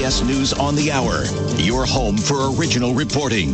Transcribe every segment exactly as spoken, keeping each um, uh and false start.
S News on the Hour, your home for original reporting.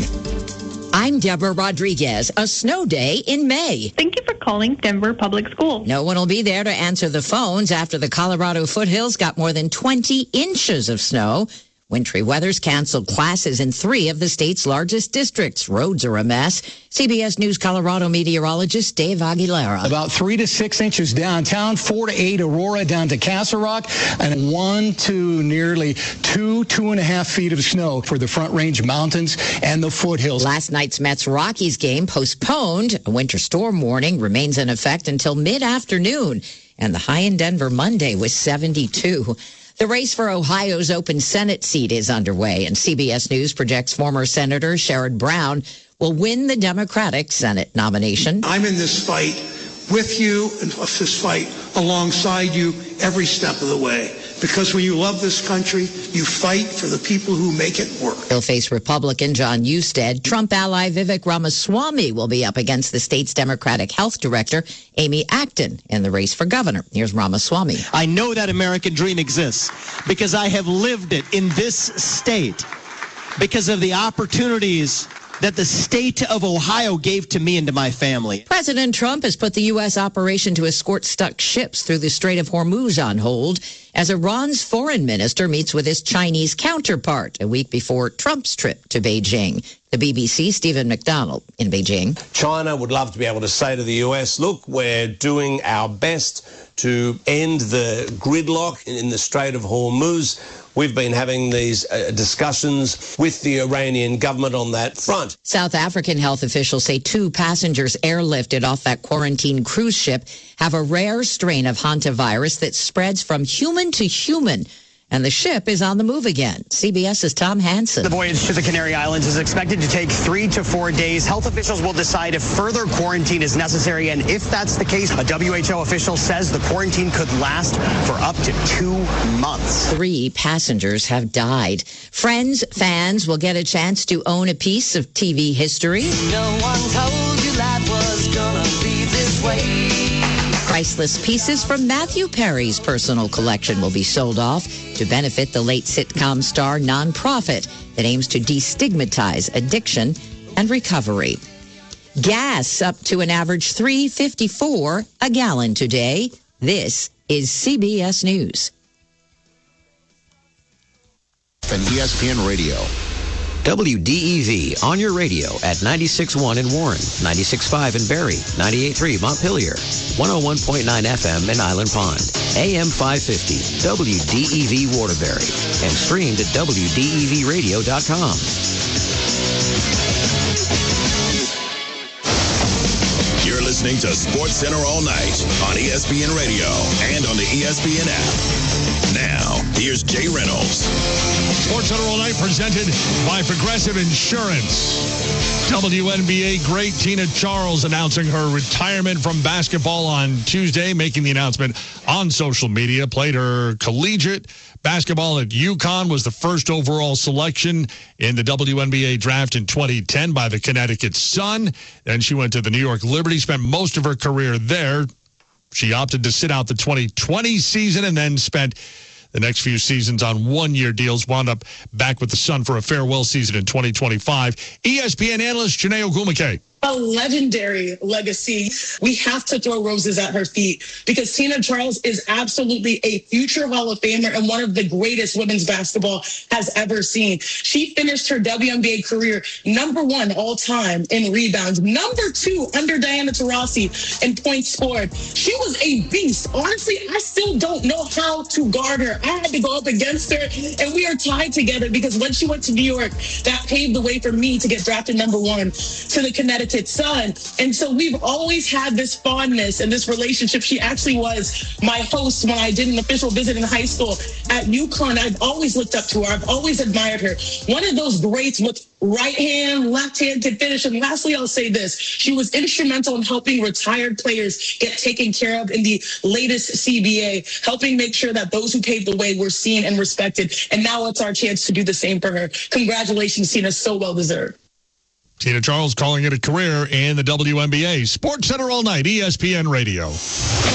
I'm Deborah Rodriguez. A snow day in May. Thank you for calling Denver Public Schools. No one will be there to answer the phones after the Colorado foothills got more than twenty inches of snow. Wintry weather's canceled classes in three of the state's largest districts. Roads are a mess. C B S News Colorado meteorologist Dave Aguilera. About three to six inches downtown, four to eight Aurora down to Castle Rock, and one to nearly two, two and a half feet of snow for the Front Range Mountains and the foothills. Last night's Mets-Rockies game postponed. A winter storm warning remains in effect until mid-afternoon, and the high in Denver Monday was seventy-two. The race for Ohio's open Senate seat is underway, and C B S News projects former Senator Sherrod Brown will win the Democratic Senate nomination. I'm in this fight with you and this fight alongside you every step of the way. Because when you love this country, you fight for the people who make it work. He'll face Republican John Husted. Trump ally Vivek Ramaswamy will be up against the state's Democratic Health Director, Amy Acton, in the race for governor. Here's Ramaswamy. I know that American dream exists because I have lived it in this state because of the opportunities that the state of Ohio gave to me and to my family. President Trump has put the U S operation to escort stuck ships through the Strait of Hormuz on hold as Iran's foreign minister meets with his Chinese counterpart a week before Trump's trip to Beijing. The B B C, Stephen McDonald in Beijing. China would love to be able to say to the U S, look, we're doing our best to end the gridlock in the Strait of Hormuz. We've been having these uh, discussions with the Iranian government on that front. South African health officials say two passengers airlifted off that quarantine cruise ship have a rare strain of hantavirus that spreads from human to human. And the ship is on the move again. CBS's Tom Hansen. The voyage to the Canary Islands is expected to take three to four days. Health officials will decide if further quarantine is necessary. And if that's the case, a W H O official says the quarantine could last for up to two months. Three passengers have died. Friends, fans will get a chance to own a piece of T V history. No one told you life was gonna be this way. Priceless pieces from Matthew Perry's personal collection will be sold off to benefit the late sitcom star nonprofit that aims to destigmatize addiction and recovery. Gas up to an average three dollars and fifty-four cents a gallon today. This is C B S News. And E S P N Radio. W D E V on your radio at ninety-six point one in Warren, ninety-six point five in Barrie, ninety-eight point three Montpelier, one oh one point nine F M in Island Pond, A M five fifty, W D E V Waterbury, and streamed at W D E V radio dot com. You're listening to Sports Center all night on E S P N Radio and on the E S P N app. Now, here's Jay Reynolds. Sports Center all night presented by Progressive Insurance. W N B A great Tina Charles announcing her retirement from basketball on Tuesday, making the announcement on social media. Played her collegiate basketball at UConn, was the first overall selection in the W N B A draft in twenty ten by the Connecticut Sun. Then she went to the New York Liberty, spent most of her career there. She opted to sit out the twenty twenty season and then spent the next few seasons on one-year deals, wound up back with the Sun for a farewell season in twenty twenty-five. E S P N analyst Janae Ogumake. A legendary legacy. We have to throw roses at her feet because Tina Charles is absolutely a future Hall of Famer and one of the greatest women's basketball has ever seen. She finished her W N B A career number one all time in rebounds, number two under Diana Taurasi in points scored. She was a beast. Honestly, I still don't know how to guard her. I had to go up against her, and we are tied together because when she went to New York, that paved the way for me to get drafted number one to the Connecticut Sun. And so we've always had this fondness and this relationship. She actually was my host when I did an official visit in high school at UConn. I've always looked up to her. I've always admired her. One of those greats with right hand, left hand can finish. And lastly, I'll say this. She was instrumental in helping retired players get taken care of in the latest C B A, helping make sure that those who paved the way were seen and respected. And now it's our chance to do the same for her. Congratulations, Tina. So well deserved. Tina Charles calling it a career in the W N B A. Sports Center all night, E S P N Radio.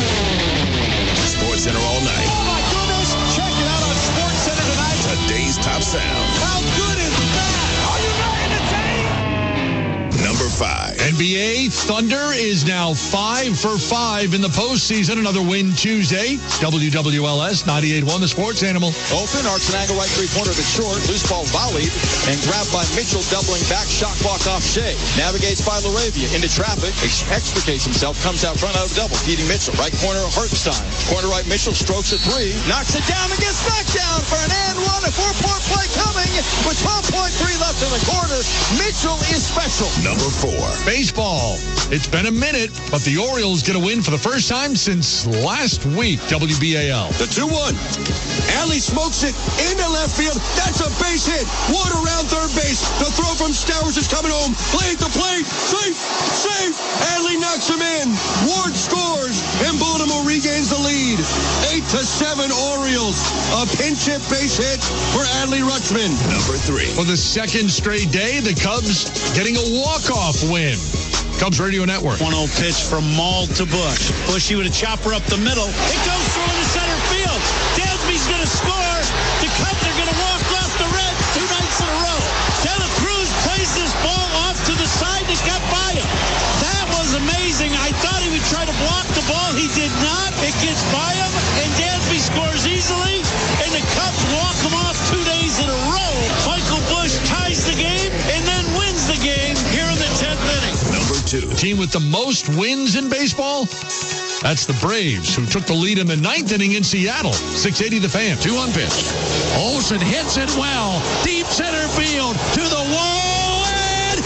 Sports Center all night. Oh, my goodness. Check it out on Sports Center tonight. Today's top top sound. How good is that? Are you not entertained? Number five. N B A Thunder is now five for five in the postseason. Another win Tuesday. W W L S ninety-eight one, the sports animal. Open, arcs an angle right three-pointer, but short. Loose ball volleyed and grabbed by Mitchell, doubling back, shot clock off Shea. Navigates by Laravia into traffic, ex- extricates himself, comes out front out of double, feeding Mitchell. Right corner of Hartenstein. Corner right Mitchell, strokes a three, knocks it down and gets back down for an and one. A four-point play coming with twelve point three left in the quarter. Mitchell is special. Number four. Baseball. It's been a minute, but the Orioles get a win for the first time since last week. W B A L. The two one. Adley smokes it into left field. That's a base hit. Ward around third base. The throw from Stowers is coming home. Play at the plate. Safe. Safe. Adley knocks him in. Ward scores, and Baltimore regains the lead. Eight to seven Orioles. A pinch hit base hit for Adley Rutschman. Number three. For the second straight day, the Cubs getting a walk-off win. Cubs Radio Network. one oh pitch from Maul to Bush. Bushy with a chopper up the middle. It goes through into center field. Dansby's going to score. The Cubs are going to walk off the Reds two nights in a row. De La Cruz plays this ball off to the side that got by him. That was amazing. I thought he would try to block the ball. He did not. It gets by him, and Dansby scores easily, and the Cubs walk him off two days in a row. Michael Bush ties the game and then wins the game here in the tenth inning. Number two. The team with the most wins in baseball? That's the Braves, who took the lead in the ninth inning in Seattle. six eighty the Fan. Two on pitch. Olsen hits it well. Deep center field to the wall and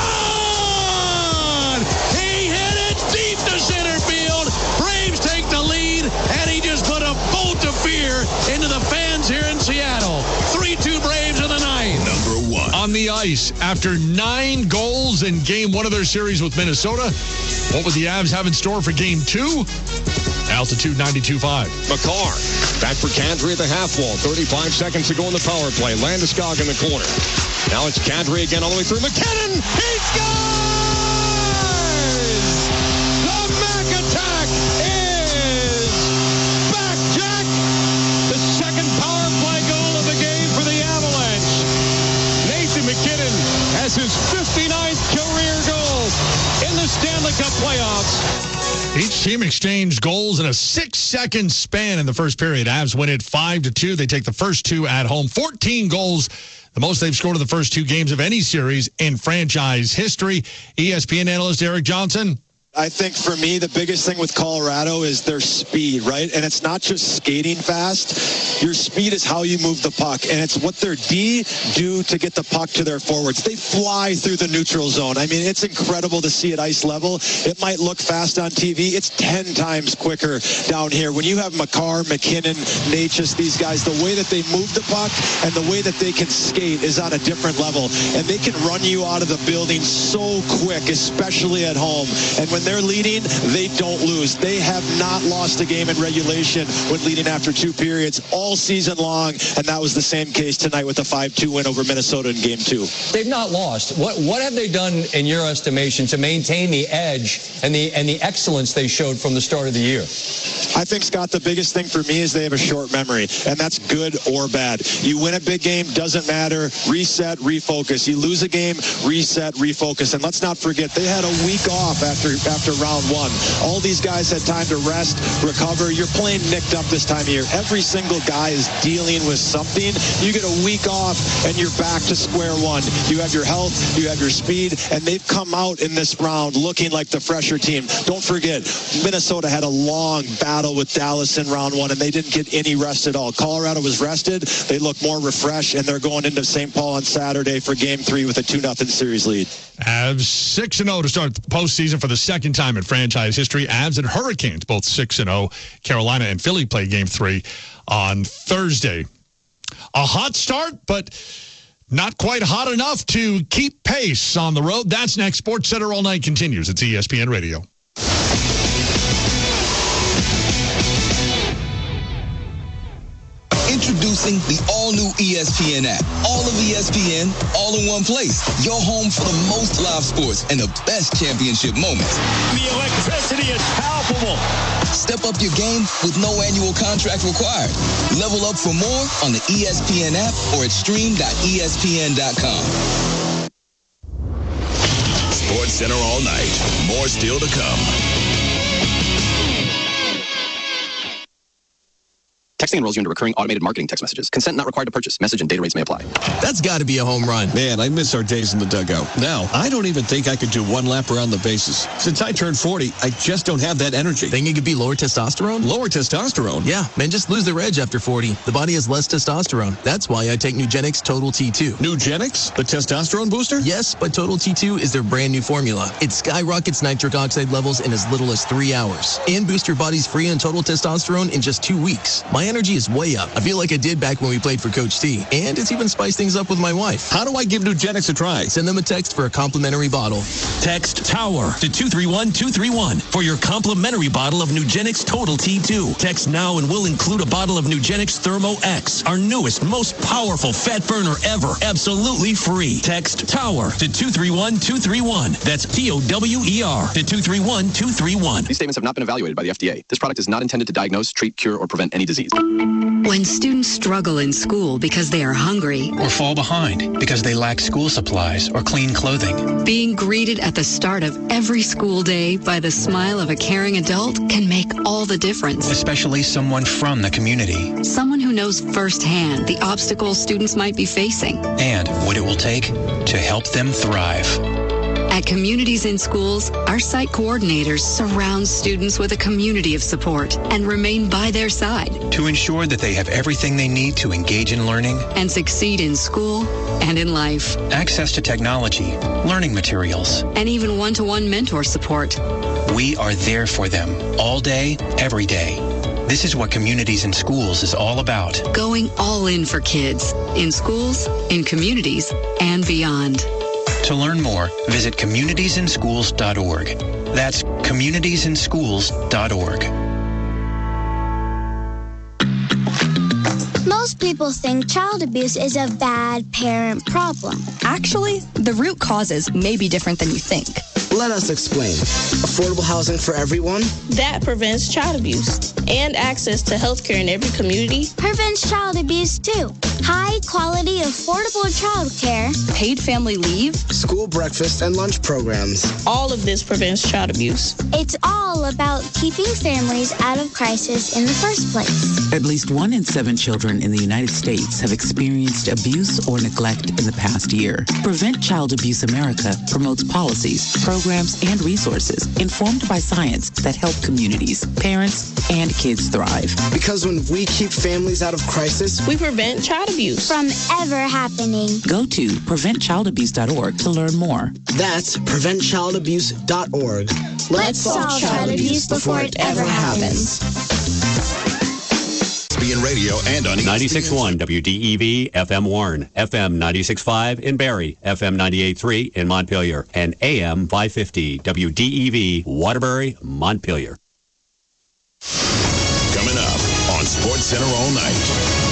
gone! He hit it deep to center field. Braves take the lead, and he just put a bolt of fear into the fans here in Seattle. three two Braves in the ninth. Number one. On the ice, after nine goals in game one of their series with Minnesota, what would the Avs have in store for game two? Altitude ninety-two point five. McCarr back for Kadri at the half wall. thirty-five seconds to go in the power play. Landeskog in the corner. Now it's Kadri again all the way through. McKinnon! He scores! The Mac attack is back, Jack! The second power play goal of the game for the Avalanche. Nathan McKinnon has his fifty-ninth career goal in the Stanley Cup playoffs. Each team exchanged goals in a six-second span in the first period. Avs win it five to two. They take the first two at home. fourteen goals, the most they've scored in the first two games of any series in franchise history. E S P N analyst Eric Johnson. I think for me, the biggest thing with Colorado is their speed, right? And it's not just skating fast. Your speed is how you move the puck, and it's what their D do to get the puck to their forwards. They fly through the neutral zone. I mean, it's incredible to see at ice level. It might look fast on T V. It's ten times quicker down here. When you have Makar, McKinnon, Natchez, these guys, the way that they move the puck and the way that they can skate is on a different level. And they can run you out of the building so quick, especially at home. And when they're leading, they don't lose. They have not lost a game in regulation when leading after two periods all season long, and that was the same case tonight with a five two win over Minnesota in game two. They've not lost. What what have they done, in your estimation, to maintain the edge and the and the excellence they showed from the start of the year? I think, Scott, the biggest thing for me is they have a short memory, and that's good or bad. You win a big game, doesn't matter. Reset, refocus. You lose a game, reset, refocus. And let's not forget, they had a week off after after round one. All these guys had time to rest, recover. You're playing nicked up this time of year. Every single guy is dealing with something. You get a week off, and you're back to square one. You have your health, you have your speed, and they've come out in this round looking like the fresher team. Don't forget, Minnesota had a long battle with Dallas in round one, and they didn't get any rest at all. Colorado was rested. They look more refreshed, and they're going into Saint Paul on Saturday for game three with a two nothing series lead. Avs six and oh to start the postseason for the second time in franchise history. Avs and Hurricanes both six and oh. Carolina and Philly play game three on Thursday. A hot start, but not quite hot enough to keep pace on the road. That's next. Sports Center All Night continues. It's E S P N Radio. Introduce Introducing the all-new E S P N app. All of E S P N, all in one place. Your home for the most live sports and the best championship moments. The electricity is palpable. Step up your game with no annual contract required. Level up for more on the E S P N app or at stream dot E S P N dot com. Sports Center all night. More still to come. Texting enrolls you into recurring automated marketing text messages. Consent not required to purchase. Message and data rates may apply. That's got to be a home run. Man, I miss our days in the dugout. Now, I don't even think I could do one lap around the bases. Since I turned forty, I just don't have that energy. Think it could be lower testosterone? Lower testosterone? Yeah, men just lose their edge after forty. The body has less testosterone. That's why I take Nugenix Total T two. Nugenix? The testosterone booster? Yes, but Total T two is their brand new formula. It skyrockets nitric oxide levels in as little as three hours. And boosts your body's free and total testosterone in just two weeks. My energy is way up. I feel like I did back when we played for Coach T. And it's even spiced things up with my wife. How do I give Nugenix a try? Send them a text for a complimentary bottle. Text TOWER to two three one two three one for your complimentary bottle of Nugenix Total T two. Text now and we'll include a bottle of Nugenix Thermo X, our newest, most powerful fat burner ever. Absolutely free. Text TOWER to two three one two three one. That's T O W E R to two three one two three one. These statements have not been evaluated by the F D A. This product is not intended to diagnose, treat, cure, or prevent any disease. When students struggle in school because they are hungry or fall behind because they lack school supplies or clean clothing, being greeted at the start of every school day by the smile of a caring adult can make all the difference. Especially someone from the community. Someone who knows firsthand the obstacles students might be facing. And what it will take to help them thrive. At Communities in Schools, our site coordinators surround students with a community of support and remain by their side to ensure that they have everything they need to engage in learning and succeed in school and in life. Access to technology, learning materials, and even one-to-one mentor support. We are there for them all day, every day. This is what Communities in Schools is all about. Going all in for kids, in schools, in communities, and beyond. To learn more, visit communities in schools dot org. That's communities in schools dot org. Most people think child abuse is a bad parent problem. Actually, the root causes may be different than you think. Let us explain. Affordable housing for everyone. That prevents child abuse. And access to health care in every community. Prevents child abuse, too. High quality, affordable child care. Paid family leave. School breakfast and lunch programs. All of this prevents child abuse. It's all about keeping families out of crisis in the first place. At least one in seven children in the United States have experienced abuse or neglect in the past year. Prevent Child Abuse America promotes policies, programs, and resources informed by science that help communities, parents, and kids thrive. Because when we keep families out of crisis, we prevent child abuse from ever happening. Go to prevent child abuse dot org to learn more. That's prevent child abuse dot org. Let's, Let's solve child abuse before it ever happens. E S P N Radio and on ninety-six point one W D E V, F M Warren, F M ninety-six point five in Barrie, F M ninety-eight point three in Montpelier, and A M five fifty W D E V, Waterbury, Montpelier. Coming up on Sports Center all night.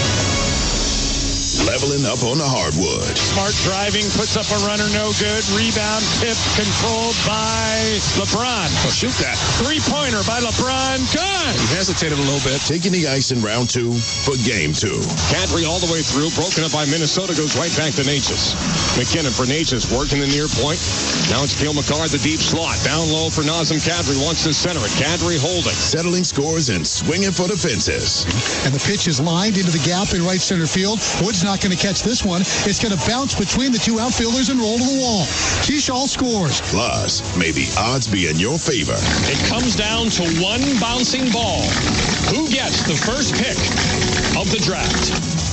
Leveling up on the hardwood. Smart driving, puts up a runner, no good. Rebound, tip, controlled by LeBron. Oh, shoot that. Three-pointer by LeBron. Good. He hesitated a little bit. Taking the ice in round two for game two. Kadri all the way through, broken up by Minnesota, goes right back to Natchez. McKinnon for Natchez, working the near point. Now it's Cale Makar, the deep slot. Down low for Nazem Kadri, wants to center it. Kadri holding. Settling scores and swinging for the fences. And the pitch is lined into the gap in right center field. Wood's not going to catch this one. It's going to bounce between the two outfielders and roll to the wall. Keyshaw scores. Plus, may the odds be in your favor. It comes down to one bouncing ball. Who gets the first pick of the draft?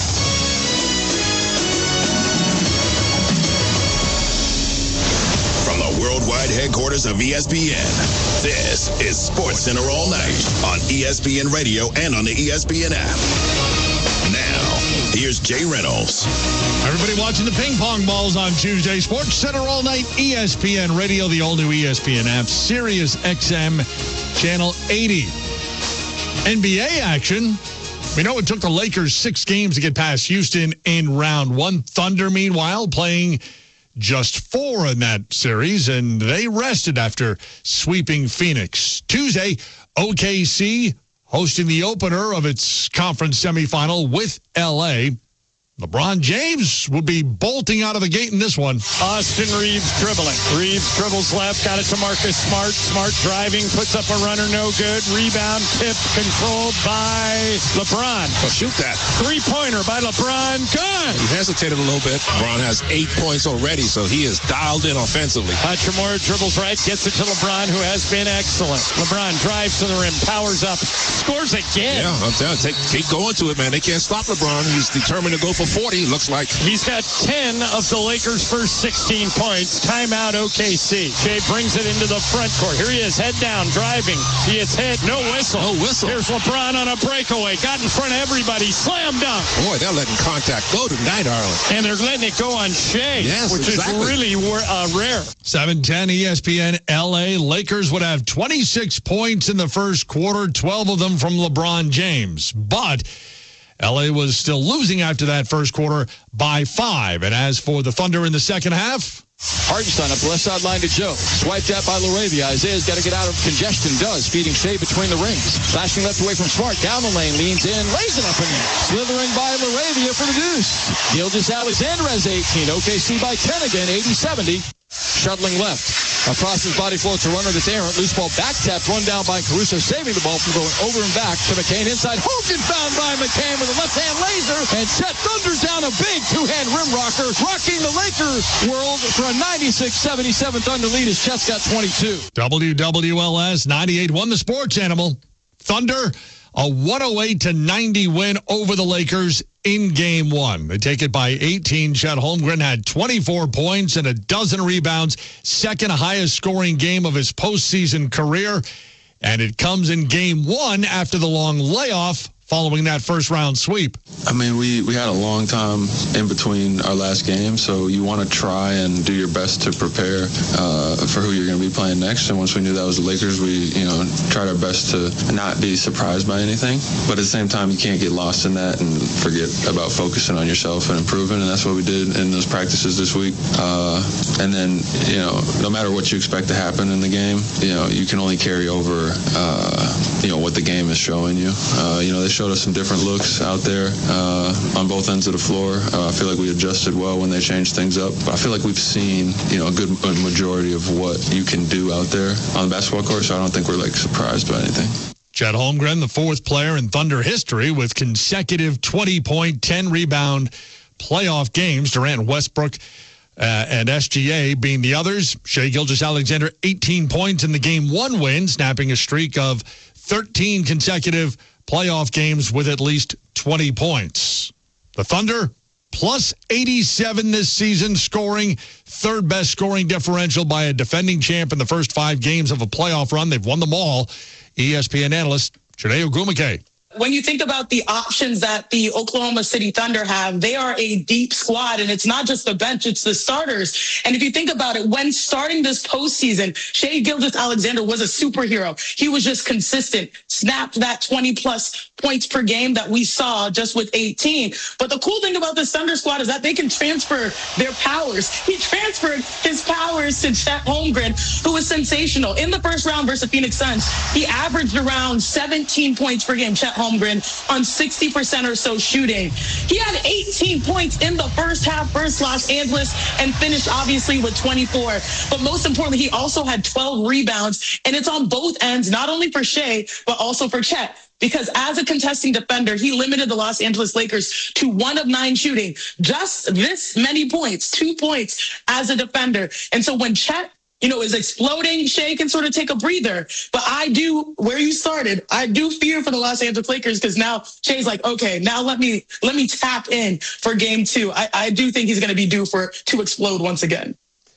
From the worldwide headquarters of E S P N, this is Sports Center all night on E S P N Radio and on the E S P N app. Now, here's Jay Reynolds. Everybody watching the ping pong balls on Tuesday. Sports Center all night, E S P N Radio, the all-new E S P N app, Sirius X M, Channel eighty. N B A action We know it took the Lakers six games to get past Houston in round one. Thunder, meanwhile, playing just four in that series, and they rested after sweeping Phoenix. Tuesday, O K C hosting the opener of its conference semifinal with L A. LeBron James would be bolting out of the gate in this one. Austin Reeves dribbling. Reeves dribbles left, got it to Marcus Smart. Smart driving, puts up a runner, no good. Rebound, tip, controlled by LeBron. Oh, shoot that. Three-pointer by LeBron. Good. He hesitated a little bit. LeBron has eight points already, so he is dialed in offensively. Hachimura dribbles right, gets it to LeBron, who has been excellent. LeBron drives to the rim, powers up, scores again. Yeah, I'm telling you, take, keep going to it, man. They can't stop LeBron. He's determined to go for forty, looks like. He's got ten of the Lakers' first sixteen points. Timeout O K C. Shea brings it into the front court. Here he is, head down, driving. He is hit, no whistle. No whistle. Here's LeBron on a breakaway. Got in front of everybody. Slam dunk. Boy, they're letting contact go tonight, Arlen. And they're letting it go on Shea, yes, which exactly. is really uh, rare. seven ten E S P N L A. Lakers would have twenty-six points in the first quarter, twelve of them from LeBron James. But L A was still losing after that first quarter by five. And as for the Thunder in the second half, Hartenstein up the left sideline to Joe. Swiped at by Laravia. Isaiah's got to get out of congestion. Does. Feeding Shea between the rings. Flashing left away from Smart. Down the lane. Leans in. Lays it up in there. Slithering by Laravia for the deuce. Gilgeous-Alexander has eighteen. O K C by ten again. eighty seventy. Shuttling left. Across his body floats a runner that's errant. Loose ball back tapped. Run down by Caruso. Saving the ball from going over and back to McCain. Inside. Hogan found by McCain with a left-hand laser. And Chet thunders down a big two-hand rim rocker. Rocking the Lakers world for a ninety-six seventy-seven Thunder lead as Chet's got twenty-two. W W L S ninety-eight won the sports animal. Thunder, a one oh eight to ninety win over the Lakers in game one. They take it by eighteen. Chet Holmgren had twenty-four points and a dozen rebounds, second highest scoring game of his postseason career. And it comes in game one after the long layoff following that first round sweep. I mean, we, we had a long time in between our last game, so you want to try and do your best to prepare uh, for who you're going to be playing next. And once we knew that was the Lakers, we, you know, tried our best to not be surprised by anything. But at the same time, you can't get lost in that and forget about focusing on yourself and improving. And that's what we did in those practices this week. Uh, and then, you know, no matter what you expect to happen in the game, you know, you can only carry over, uh, you know, what the game is showing you. Uh, you know, they showed us some different looks out there uh, on both ends of the floor. Uh, I feel like we adjusted well when they changed things up. But I feel like we've seen, you know, a good majority of what you can do out there on the basketball court, so I don't think we're, like, surprised by anything. Chet Holmgren, the fourth player in Thunder history with consecutive twenty-point, ten-rebound playoff games. Durant, Westbrook, uh, and S G A being the others. Shea Gilgeous-Alexander, eighteen points in the game one win, snapping a streak of thirteen consecutive playoff games with at least twenty points. The Thunder, plus eighty-seven this season, scoring third best scoring differential by a defending champ in the first five games of a playoff run. They've won them all. E S P N analyst Chiney Ogwumike. When you think about the options that the Oklahoma City Thunder have, they are a deep squad, and it's not just the bench, it's the starters. And if you think about it, when starting this postseason, Shea Gilgeous-Alexander was a superhero. He was just consistent, snapped that twenty-plus points per game that we saw just with eighteen. But the cool thing about this Thunder squad is that they can transfer their powers. He transferred his powers to Chet Holmgren, who was sensational. In the first round versus the Phoenix Suns, he averaged around seventeen points per game. Chet Holmgren on sixty percent or so shooting. He had eighteen points in the first half versus Los Angeles and finished obviously with twenty-four. But most importantly, he also had twelve rebounds, and it's on both ends, not only for Shea, but also for Chet. Because as a contesting defender, he limited the Los Angeles Lakers to one of nine shooting, just this many points, two points as a defender. And so when Chet, you know, is exploding, Shea can sort of take a breather. But I do, where you started, I do fear for the Los Angeles Lakers because now Shea's like, okay, now let me let me tap in for game two. I, I do think he's going to be due for to explode once again.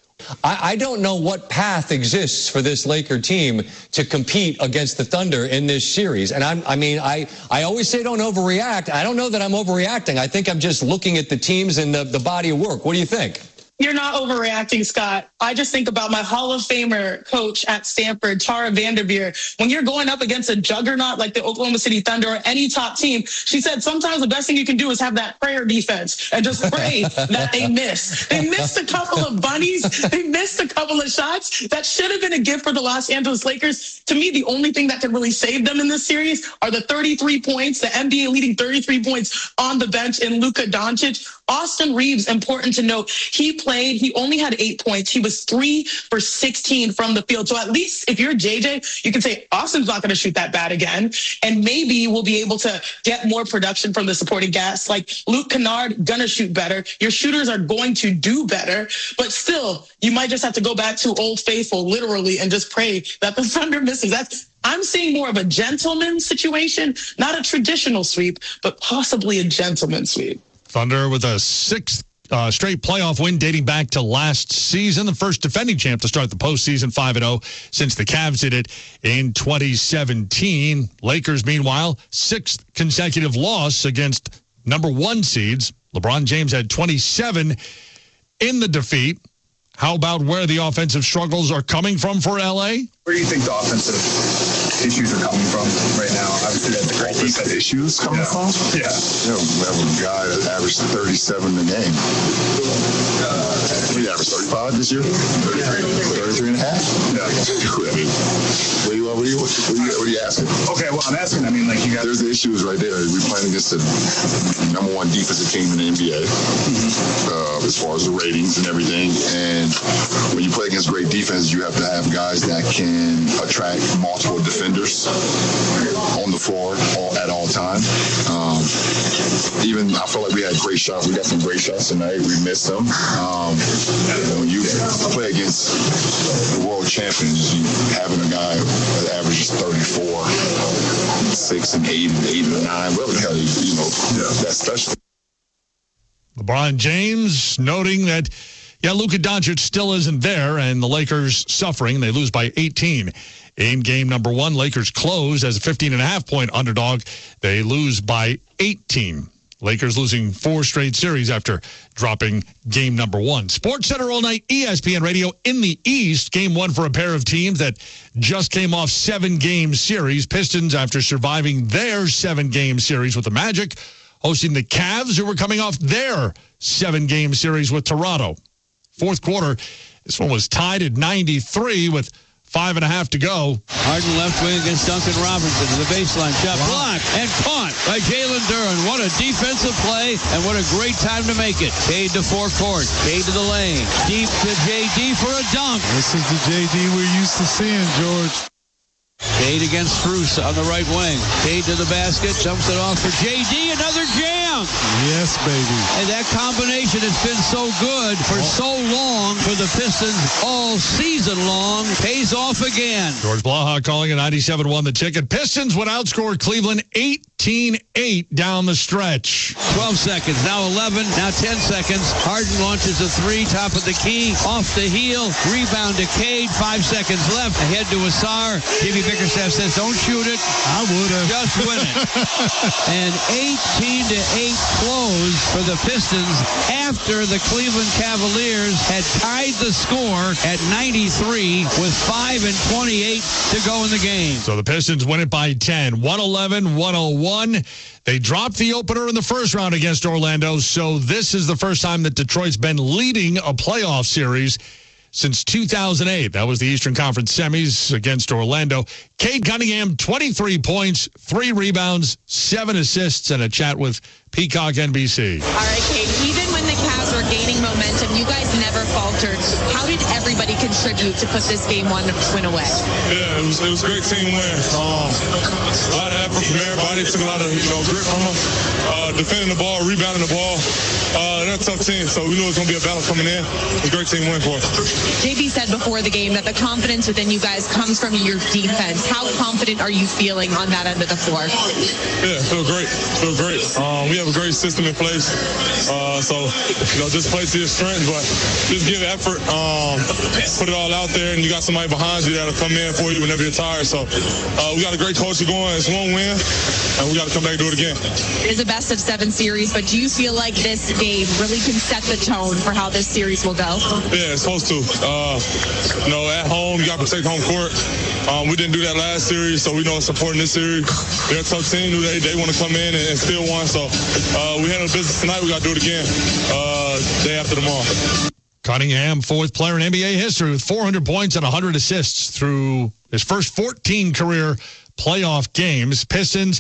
I, I don't know what path exists for this Laker team to compete against the Thunder in this series. And I'm, I mean, I, I always say don't overreact. I don't know that I'm overreacting. I think I'm just looking at the teams and the, the body of work. What do you think? You're not overreacting, Scott. I just think about my Hall of Famer coach at Stanford, Tara Vanderveer. When you're going up against a juggernaut like the Oklahoma City Thunder or any top team, she said sometimes the best thing you can do is have that prayer defense and just pray that they miss. They missed a couple of bunnies. They missed a couple of shots. That should have been a gift for the Los Angeles Lakers. To me, the only thing that can really save them in this series are the thirty-three points, the N B A leading thirty-three points on the bench in Luka Doncic. Austin Reeves, important to note, he played, he only had eight points. He was three for sixteen from the field. So at least if you're J J, you can say Austin's not going to shoot that bad again. And maybe we'll be able to get more production from the supporting cast. Like Luke Kennard, going to shoot better. Your shooters are going to do better. But still, you might just have to go back to Old Faithful, literally, and just pray that the Thunder misses. That's I'm seeing more of a gentleman situation, not a traditional sweep, but possibly a gentleman sweep. Thunder with a sixth uh, straight playoff win dating back to last season. The first defending champ to start the postseason five and oh since the Cavs did it in twenty seventeen. Lakers, meanwhile, sixth consecutive loss against number one seeds. LeBron James had twenty-seven in the defeat. How about where the offensive struggles are coming from for L A? Where do you think the offensive issues are coming from right now? Obviously, that's the great offensive issues coming yeah. from? Yeah. You know, we have a guy that averaged thirty-seven a game. Uh, we averaged thirty-five this year? thirty-three and a half? Yeah. I mean, what are you, what are you, what are you, what are you asking? Okay, well, I'm asking, I mean, like, you got... There's the issues right there. We're playing against the number one defensive team in the N B A, mm-hmm. uh, as far as the ratings and everything. And when you play against great defense, you have to have guys that can attract multiple defenders on the floor all, at all times. Um, even I felt like we had great shots. We got some great shots tonight. We missed them. Um, when you play against the world champions, you having a guy that averages thirty-four, six and eight and eight and nine, whatever the hell you, you know, yeah. that's special. LeBron James noting that, yeah, Luka Doncic still isn't there, and the Lakers suffering. They lose by eighteen in game number one. Lakers close as a fifteen and a half point underdog. They lose by eighteen. Lakers losing four straight series after dropping game number one. Sports Center all night, E S P N Radio in the East. Game one for a pair of teams that just came off seven-game series. Pistons, after surviving their seven-game series with the Magic, hosting the Cavs, who were coming off their seven-game series with Toronto. Fourth quarter, this one was tied at ninety-three with five and a half to go. Harden left wing against Duncan Robinson to the baseline shot. Wow. Blocked and caught by Jalen Duren. What a defensive play, and what a great time to make it. Cade to forecourt. Cade to the lane. Deep to J D for a dunk. This is the J D we're used to seeing, George. Cade against Strus on the right wing. Cade to the basket, jumps it off for J D, another jam! Yes, baby. And that combination has been so good for oh. so long for the Pistons all season long. Pays off again. George Blaha calling it ninety-seven one the ticket. Pistons would outscore Cleveland eighteen eight down the stretch. twelve seconds, now eleven, now ten seconds. Harden launches a three, top of the key, off the heel, rebound to Cade, five seconds left, ahead to Asar. Jimmy Bickerstaff says, don't shoot it. I would have. Just win it. And eighteen to eight close for the Pistons after the Cleveland Cavaliers had tied the score at ninety-three with five and twenty-eight to go in the game. So the Pistons win it by ten, one eleven, one oh one. They dropped the opener in the first round against Orlando, so this is the first time that Detroit's been leading a playoff series since two thousand eight. That was the Eastern Conference semis against Orlando. Cade Cunningham, twenty-three points, three rebounds, seven assists, and a chat with Peacock N B C. All right, Cade, even when the Cavs were gaining momentum, you guys never faltered. How did everybody contribute to put this game one win away? Yeah, it was, it was a great team win. Um, a lot of effort from everybody. Took a lot of you know grit from them. Uh, defending the ball, rebounding the ball. Uh, they're a tough team, so we knew it was going to be a battle coming in. It was a great team win for us. J B said before the game that the confidence within you guys comes from your defense. How confident are you feeling on that end of the floor? Yeah, feel great. Feel great. Um, we have a great system in place. Uh, so, you know, just play to your strength, but just give effort, um, put it all out there, and you got somebody behind you that'll come in for you whenever you're tired. So, uh, we got a great culture going. It's one win, and we got to come back and do it again. It is a best of seven series, but do you feel like this game really can set the tone for how this series will go? Yeah, it's supposed to. Uh, you know, at home, you got to protect home court. Um, we didn't do that last series, so we know it's important this series. They're a tough team. They, they want to come in and, and steal one. So uh, we handle business tonight. We got to do it again uh, day after tomorrow. Cunningham, fourth player in N B A history with four hundred points and one hundred assists through his first fourteen career playoff games. Pistons,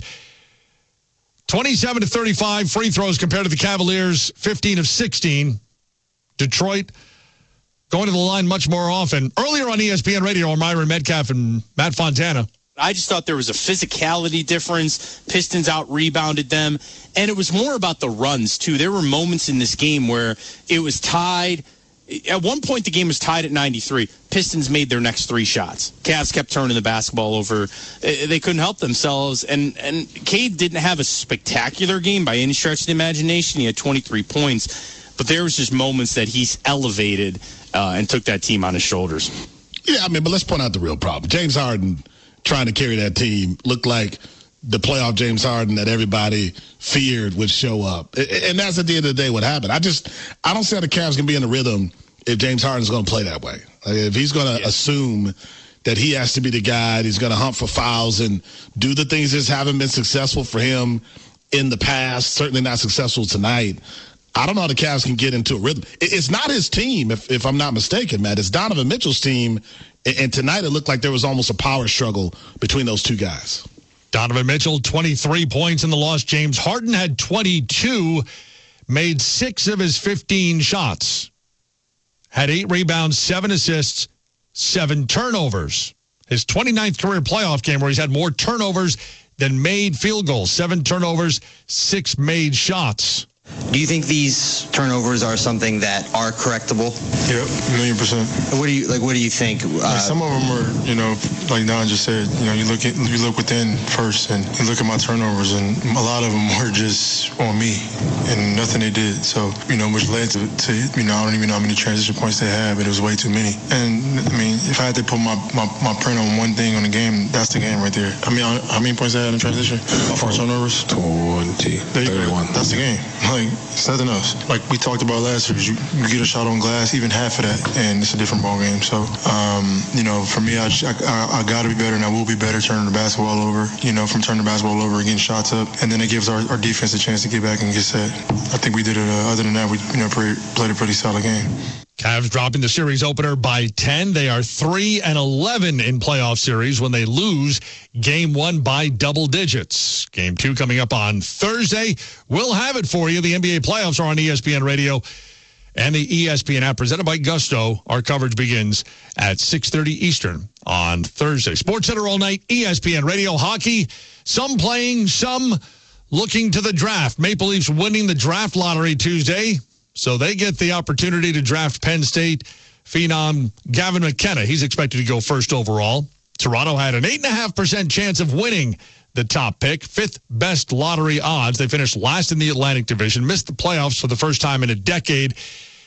twenty-seven to thirty-five free throws compared to the Cavaliers, fifteen of sixteen. Detroit going to the line much more often. Earlier on E S P N Radio, Myron Metcalf and Matt Fontana. I just thought there was a physicality difference. Pistons out-rebounded them. And it was more about the runs, too. There were moments in this game where it was tied. At one point, the game was tied at ninety-three. Pistons made their next three shots. Cavs kept turning the basketball over. They couldn't help themselves. And, and Cade didn't have a spectacular game by any stretch of the imagination. He had twenty-three points. But there was just moments that he's elevated uh, and took that team on his shoulders. Yeah, I mean, but let's point out the real problem. James Harden trying to carry that team looked like the playoff James Harden that everybody feared would show up. And that's at the end of the day what happened. I just, I don't see how the Cavs can be in the rhythm if James Harden's going to play that way. Like if he's going to yeah. assume that he has to be the guy, he's going to hunt for fouls and do the things that haven't been successful for him in the past, certainly not successful tonight. I don't know how the Cavs can get into a rhythm. It's not his team, if, if I'm not mistaken, Matt. It's Donovan Mitchell's team, and tonight it looked like there was almost a power struggle between those two guys. Donovan Mitchell, twenty-three points in the loss. James Harden had twenty-two, made six of his fifteen shots. Had eight rebounds, seven assists, seven turnovers. His twenty-ninth career playoff game where he's had more turnovers than made field goals. Seven turnovers, six made shots. Do you think these turnovers are something that are correctable? Yep, a million percent. What do you like? What do you think? Uh, like some of them are, you know, like Don just said. You know, you look at you look within first, and you look at my turnovers, and a lot of them were just on me, and nothing they did. So, you know, which led to, to you know, I don't even know how many transition points they had, but it was way too many. And I mean, if I had to put my my, my print on one thing on the game, that's the game right there. I mean, how many points I had in transition? Four turnovers. Twenty. Thirty-one. That's the game. Like, it's nothing else. Like we talked about last year, you, you get a shot on glass, even half of that, and it's a different ball game. So, um, you know, for me, I, I, I got to be better, and I will be better turning the basketball over, you know, from turning the basketball over, getting shots up, and then it gives our, our defense a chance to get back and get set. I think we did it. Uh, other than that, we you know pre- played a pretty solid game. Cavs dropping the series opener by ten. They are three and eleven in playoff series when they lose game one by double digits. Game two coming up on Thursday. We'll have it for you. The N B A playoffs are on E S P N Radio and the E S P N app presented by Gusto. Our coverage begins at six thirty Eastern on Thursday. Sports Center all night, E S P N Radio. Hockey, some playing, some looking to the draft. Maple Leafs winning the draft lottery Tuesday, so they get the opportunity to draft Penn State phenom Gavin McKenna. He's expected to go first overall. Toronto had an eight point five percent chance of winning the top pick, fifth best lottery odds. They finished last in the Atlantic Division, missed the playoffs for the first time in a decade.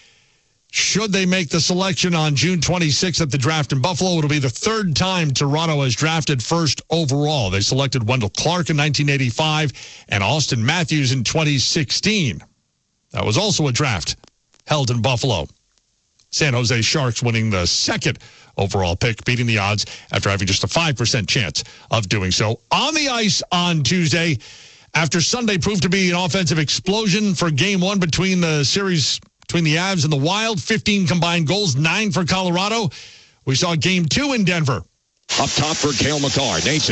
Should they make the selection on June twenty-sixth at the draft in Buffalo, it'll be the third time Toronto has drafted first overall. They selected Wendell Clark in nineteen eighty-five and Austin Matthews in twenty sixteen. That was also a draft held in Buffalo. San Jose Sharks winning the second overall pick, beating the odds after having just a five percent chance of doing so. On the ice on Tuesday, after Sunday proved to be an offensive explosion for game one between the series between the Avs and the Wild, fifteen combined goals, nine for Colorado. We saw game two in Denver. Up top for Cale Makar. Nature.